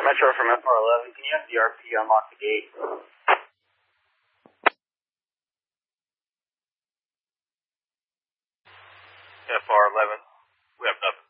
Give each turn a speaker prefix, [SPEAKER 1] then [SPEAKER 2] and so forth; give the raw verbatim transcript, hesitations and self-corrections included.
[SPEAKER 1] Metro from F R eleven. Can you have the R P unlock the gate?
[SPEAKER 2] F R eleven, we have nothing.